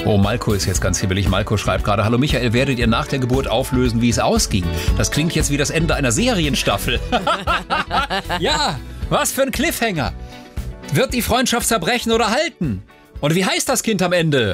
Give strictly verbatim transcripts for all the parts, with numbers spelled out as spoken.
Oh, Malko ist jetzt ganz hibbelig. Malko schreibt gerade, hallo Michael, werdet ihr nach der Geburt auflösen, wie es ausging? Das klingt jetzt wie das Ende einer Serienstaffel. Ja, was für ein Cliffhanger. Wird die Freundschaft zerbrechen oder halten? Und wie heißt das Kind am Ende?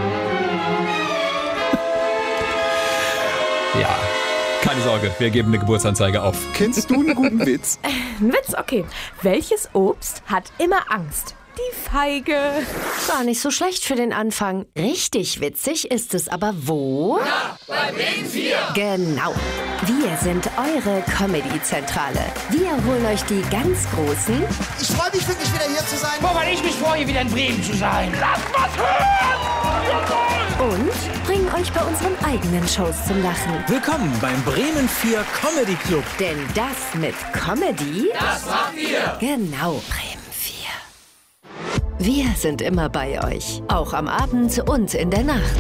Ja, keine Sorge, wir geben eine Geburtsanzeige auf. Kennst du einen guten Witz? Äh, ein Witz, okay. Welches Obst hat immer Angst? Die Feige. Gar nicht so schlecht für den Anfang. Richtig witzig ist es aber wo? Ja, bei Bremen vier. Genau. Wir sind eure Comedy-Zentrale. Wir holen euch die ganz Großen. Ich freue mich wirklich wieder hier zu sein. Boah, weil ich mich freue, wieder in Bremen zu sein. Lasst was hören! Und bringen euch bei unseren eigenen Shows zum Lachen. Willkommen beim Bremen vier Comedy Club. Denn das mit Comedy, das macht ihr. Genau, Bremen vier. Wir sind immer bei euch, auch am Abend und in der Nacht.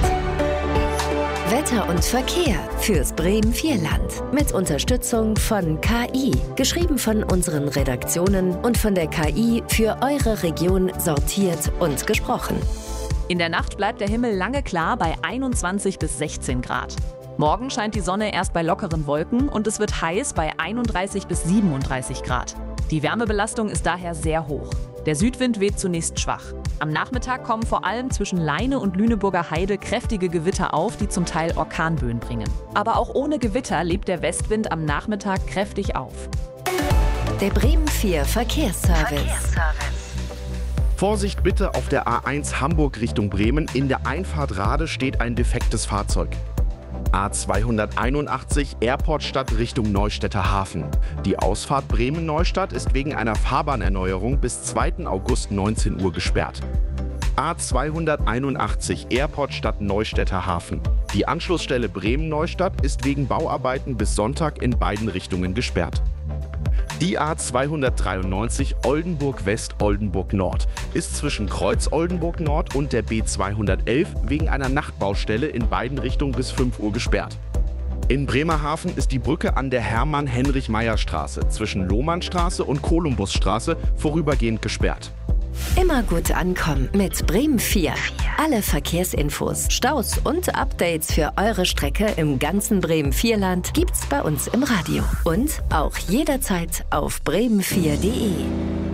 Wetter und Verkehr fürs Bremen vier Land mit Unterstützung von K I. Geschrieben von unseren Redaktionen und von der K I für eure Region sortiert und gesprochen. In der Nacht bleibt der Himmel lange klar bei einundzwanzig bis sechzehn Grad. Morgen scheint die Sonne erst bei lockeren Wolken und es wird heiß bei einunddreißig bis siebenunddreißig Grad. Die Wärmebelastung ist daher sehr hoch. Der Südwind weht zunächst schwach. Am Nachmittag kommen vor allem zwischen Leine und Lüneburger Heide kräftige Gewitter auf, die zum Teil Orkanböen bringen. Aber auch ohne Gewitter lebt der Westwind am Nachmittag kräftig auf. Der Bremen vier Verkehrsservice. Verkehrsservice. Vorsicht bitte auf der A eins Hamburg Richtung Bremen. In der Einfahrt Rade steht ein defektes Fahrzeug. A zweihunderteinundachtzig Airportstadt Richtung Neustädter Hafen. Die Ausfahrt Bremen-Neustadt ist wegen einer Fahrbahnnerneuerung bis zweiten August neunzehn Uhr gesperrt. A zweihunderteinundachtzig Airportstadt Neustädter Hafen. Die Anschlussstelle Bremen-Neustadt ist wegen Bauarbeiten bis Sonntag in beiden Richtungen gesperrt. Die A zweihundertdreiundneunzig Oldenburg-West-Oldenburg-Nord ist zwischen Kreuz Oldenburg-Nord und der B zweihundertelf wegen einer Nachtbaustelle in beiden Richtungen bis fünf Uhr gesperrt. In Bremerhaven ist die Brücke an der Hermann-Heinrich-Meyer-Straße zwischen Lohmannstraße und Kolumbusstraße vorübergehend gesperrt. Immer gut ankommen mit Bremen vier. Alle Verkehrsinfos, Staus und Updates für eure Strecke im ganzen Bremen vier Land gibt's bei uns im Radio. Und auch jederzeit auf bremen vier punkt de.